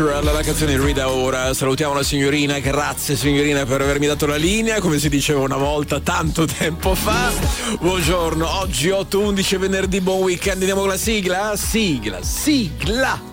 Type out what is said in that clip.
La canzone di Rita Ora. Salutiamo la signorina, grazie signorina per avermi dato la linea, come si diceva una volta tanto tempo fa. Buongiorno, oggi 8:11 venerdì, buon weekend, andiamo con la sigla.